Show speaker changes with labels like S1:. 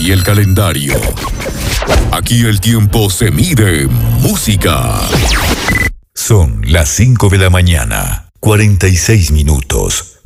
S1: y el calendario. Aquí el tiempo se mide en música.
S2: Son las 5 de la mañana, 46 minutos.